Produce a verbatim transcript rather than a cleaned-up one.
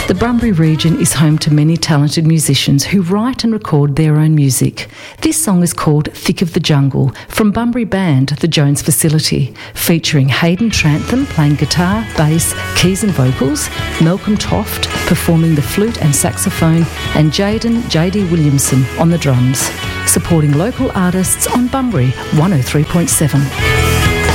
The Bunbury region is home to many talented musicians who write and record their own music. This song is called Thick of the Jungle from Bunbury Band, the Jones Facility, featuring Hayden Trantham playing guitar, bass, keys and vocals, Malcolm Toft performing the flute and saxophone, and Jaden J D Williamson on the drums. Supporting local artists on Bunbury one oh three point seven.